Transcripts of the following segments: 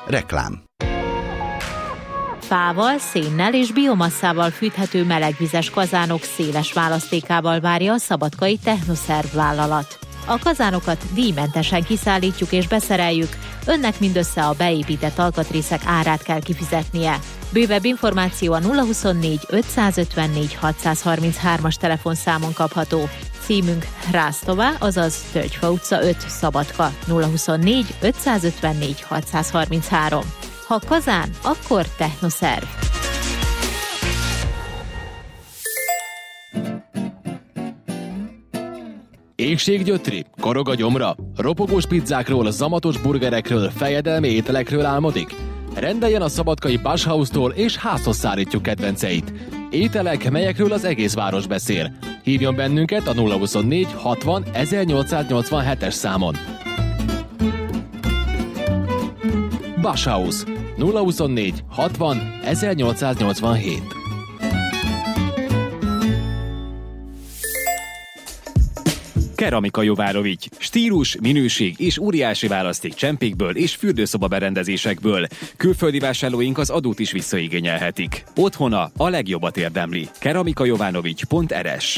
Reklám. Fával, szénnel és biomasszával fűthető melegvizes kazánok széles választékával várja a szabadkai Technoszerv vállalat. A kazánokat díjmentesen kiszállítjuk és beszereljük, önnek mindössze a beépített alkatrészek árát kell kifizetnie. Bővebb információ a 024 554 633-as telefonszámon kapható. Címünk Rásztová, azaz Tölgyfa utca 5, Szabadka, 024 554 633. Ha kazán, akkor Technoszerv. Éhséggyötri, korog a gyomra, ropogós pizzákról, zamatos burgerekről, fejedelmi ételekről álmodik? Rendeljen a szabadkai Bashhouse-tól és házhoz szállítjuk kedvenceit. Ételek, melyekről az egész város beszél. Hívjon bennünket a 024 60 1887-es számon. Bashhouse 024 60 1887. Keramika Jovárovics. Stílus, minőség és óriási választék csempékből és fürdőszoba berendezésekből. Külföldi vásárlóink az adót is visszaigényelhetik. Otthona a legjobbat érdemli. keramikajovanovics.rs.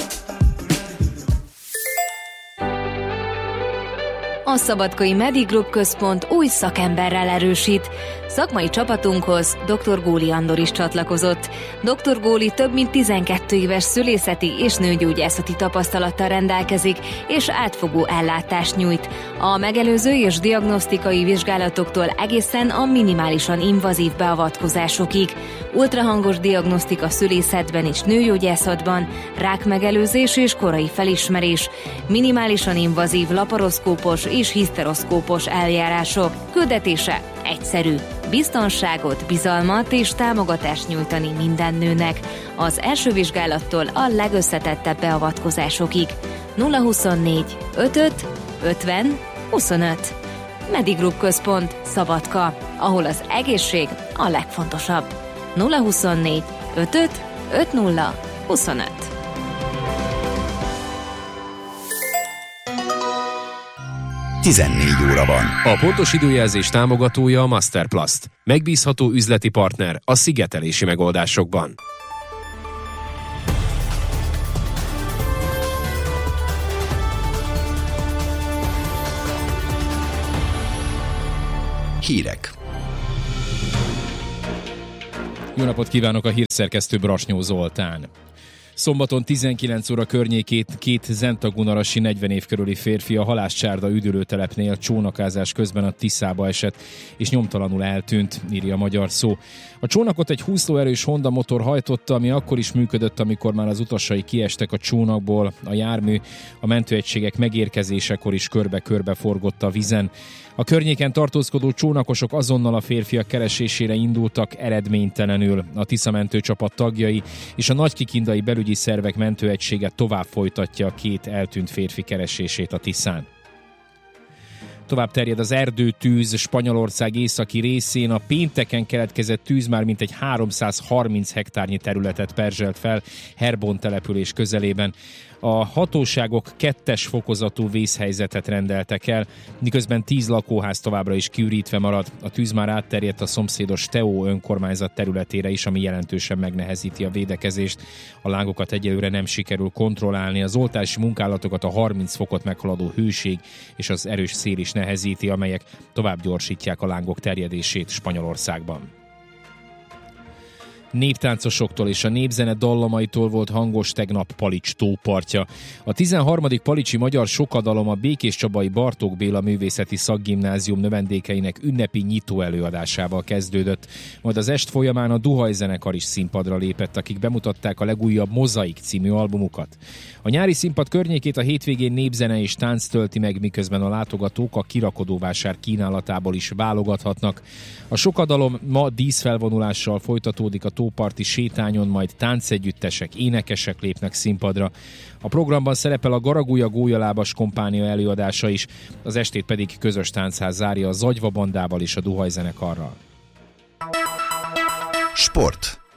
A Szabadkai Medigroup Központ új szakemberrel erősít. Szakmai csapatunkhoz dr. Góli Andor is csatlakozott. Dr. Góli több mint 12 éves szülészeti és nőgyógyászati tapasztalattal rendelkezik, és átfogó ellátást nyújt. A megelőző és diagnosztikai vizsgálatoktól egészen a minimálisan invazív beavatkozásokig. Ultrahangos diagnosztika szülészetben és nőgyógyászatban, rákmegelőzés és korai felismerés, minimálisan invazív laparoszkópos és hiszteroszkópos eljárások. Küldetése egyszerű. Biztonságot, bizalmat és támogatást nyújtani minden nőnek. Az első vizsgálattól a legösszetettebb beavatkozásokig. 024 55 50 25. Medigroup Központ, Szabadka, ahol az egészség a legfontosabb. 024 55 50 25. Óra van. A pontos időjelzés támogatója a Masterplast. Megbízható üzleti partner a szigetelési megoldásokban. Hírek. Jó napot kívánok, a hírszerkesztő Brasnyó Zoltán. Szombaton 19 óra környékét két zentagunarasi 40 év körüli férfi a Halászcsárda üdülőtelepnél csónakázás közben a Tiszába esett, és nyomtalanul eltűnt, írja Magyar Szó. A csónakot egy 20 lóerős Honda motor hajtotta, ami akkor is működött, amikor már az utasai kiestek a csónakból. A jármű a mentőegységek megérkezésekor is körbe-körbe forgott a vízen. A környéken tartózkodó csónakosok azonnal a férfiak keresésére indultak, eredménytelenül. A Tisza mentőcsapat tagjai és a nagykikindai belügyi szervek mentőegysége tovább folytatja a két eltűnt férfi keresését a Tiszán. Tovább terjed az erdőtűz Spanyolország északi részén. A pénteken keletkezett tűz már mintegy 330 hektárnyi területet perzselt fel Herbon település közelében. A hatóságok 2-es fokozatú vészhelyzetet rendeltek el, miközben 10 lakóház továbbra is kiürítve marad. A tűz már átterjedt a szomszédos Teó önkormányzat területére is, ami jelentősen megnehezíti a védekezést. A lágokat egyelőre nem sikerül kontrollálni. Az oltási munkálatokat a 30 fokot meghaladó hőség és az erős szél is nehezíti, amelyek tovább gyorsítják a lángok terjedését Spanyolországban. Néptáncosoktól és a népzene dallamaitól volt hangos tegnap Palics tópartja. A 13. Palicsi Magyar Sokadalom a Békéscsabai Bartók Béla Művészeti Szakgimnázium növendékeinek ünnepi nyitó előadásával kezdődött. Majd az est folyamán a Duhaj zenekar is színpadra lépett, akik bemutatták a legújabb Mozaik című albumukat. A nyári színpad környékét a hétvégén népzene és tánc tölti meg, miközben a látogatók a kirakodóvásár kínálatából is válogathatnak. A Sokadalom ma díszfelvonulással folytatódik a tóparti sétányon, majd táncegyüttesek, énekesek lépnek színpadra. A programban szerepel a Garagulja Gólyalábas kompánia előadása is, az estét pedig közös táncház zárja a Zagyva bandával és a Duhaj zenekarral. Sport.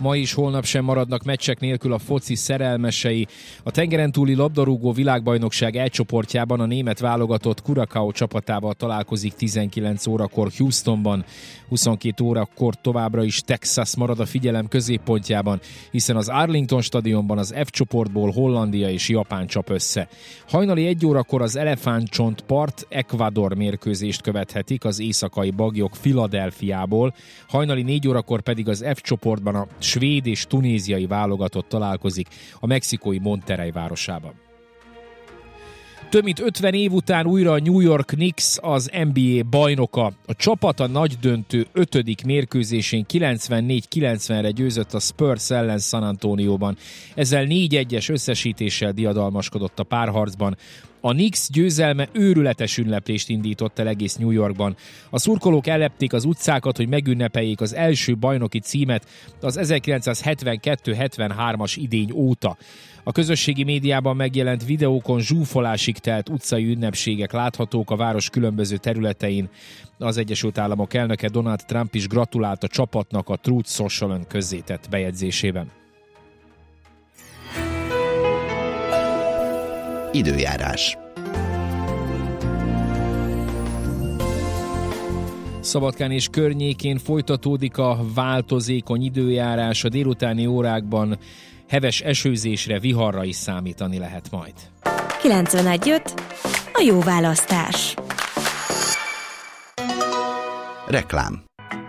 Ma is, holnap sem maradnak meccsek nélkül a foci szerelmesei. A tengeren túli labdarúgó világbajnokság E csoportjában a német válogatott Curaçao csapatával találkozik 19 órakor Houstonban. 22 órakor továbbra is Texas marad a figyelem középpontjában, hiszen az Arlington stadionban az F csoportból Hollandia és Japán csap össze. Hajnali 1 órakor az Elefántcsontpart Ecuador mérkőzést követhetik az éjszakai baglyok Philadelphiából. Hajnali 4 órakor pedig az F csoportban a svéd és tunéziai válogatott találkozik a mexikói Monterrey városában. Több mint 50 év után újra a New York Knicks az NBA bajnoka. A csapat a nagydöntő 5. mérkőzésén 94-90-re győzött a Spurs ellen San Antonióban. Ezzel 4-1-es összesítéssel diadalmaskodott a párharcban. A Knicks győzelme őrületes ünneplést indított el egész New Yorkban. A szurkolók ellepték az utcákat, hogy megünnepeljék az első bajnoki címet az 1972-73-as idény óta. A közösségi médiában megjelent videókon zsúfolásig telt utcai ünnepségek láthatók a város különböző területein. Az Egyesült Államok elnöke Donald Trump is gratulált a csapatnak a Truth Social-on közzétett bejegyzésében. Időjárás. Szabadkán és környékén folytatódik a változékony időjárás. A délutáni órákban heves esőzésre, viharra is számítani lehet majd. 91.5. A jó választás. Reklám.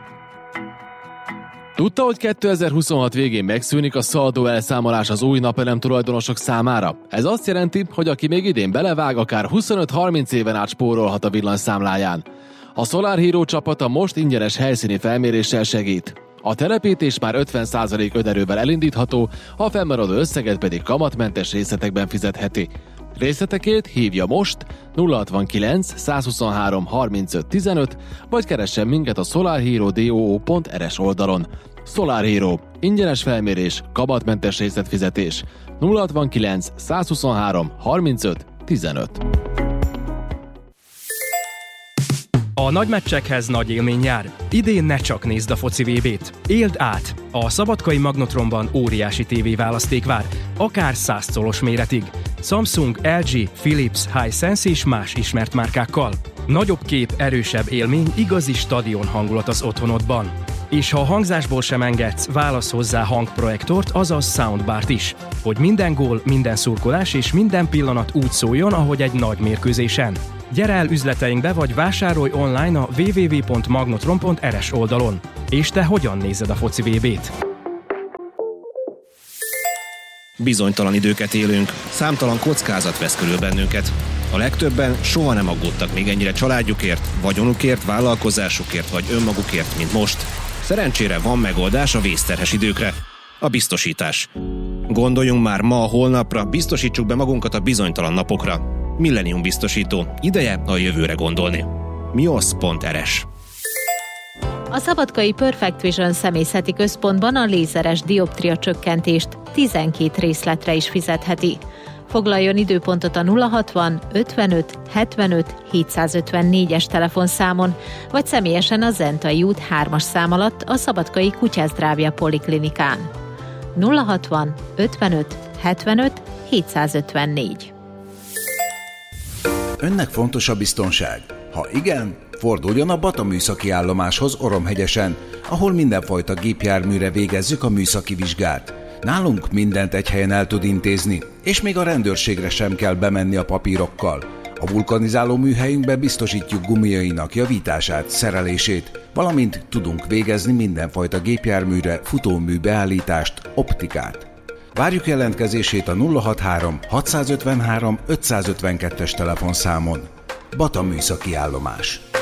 Tudta, hogy 2026 végén megszűnik a szaldó elszámolás az új napelem tulajdonosok számára? Ez azt jelenti, hogy aki még idén belevág, akár 25-30 éven át spórolhat a villanyszámláján. A Solar Hero csapata most ingyenes helyszíni felméréssel segít. A telepítés már 50% önerővel elindítható, a fennmaradó összeget pedig kamatmentes részletekben fizetheti. Részletekért hívja most 069 123 35 15, vagy keressen minket a solarhero.do.rs oldalon. Solar Hero. Ingyenes felmérés, kamatmentes részletfizetés. 069 123 35 15. A nagy meccsekhez nagy élmény jár. Idén ne csak nézd a foci VB-t. Éld át! A szabadkai Magnotronban óriási tévéválaszték vár, akár 100 colos méretig. Samsung, LG, Philips, Hisense és más ismert márkákkal. Nagyobb kép, erősebb élmény, igazi stadion hangulat az otthonodban. És ha a hangzásból sem engedsz, válasz hozzá hangprojektort, azaz soundbart is, hogy minden gól, minden szurkolás és minden pillanat úgy szóljon, ahogy egy nagy mérkőzésen. Gyere el üzleteinkbe, vagy vásárolj online a www.magnotron.rs oldalon. És te hogyan nézed a foci VB-t? Bizonytalan időket élünk, számtalan kockázat vesz körül bennünket. A legtöbben soha nem aggódtak még ennyire családjukért, vagyonukért, vállalkozásukért vagy önmagukért, mint most. Szerencsére van megoldás a vészterhes időkre. A biztosítás. Gondoljunk már ma a holnapra, biztosítsuk be magunkat a bizonytalan napokra. Millennium biztosító. Ideje a jövőre gondolni. mios.rs. A szabadkai Perfect Vision személyzeti központban a lézeres dioptria csökkentést 12 részletre is fizetheti. Foglaljon időpontot a 060 55 75 754-es telefonszámon, vagy személyesen a Zentai út 3-as szám alatt a Szabadkai Kutyázdrávja Poliklinikán. 060 55 75 754. Önnek fontos a biztonság? Ha igen, forduljon a Bata műszaki állomáshoz Oromhegyesen, ahol mindenfajta gépjárműre végezzük a műszaki vizsgát. Nálunk mindent egy helyen el tud intézni, és még a rendőrségre sem kell bemenni a papírokkal. A vulkanizáló műhelyünkben biztosítjuk gumiainak javítását, szerelését, valamint tudunk végezni mindenfajta gépjárműre futómű beállítást, optikát. Várjuk jelentkezését a 063 653 552-es telefonszámon. Bata műszaki állomás.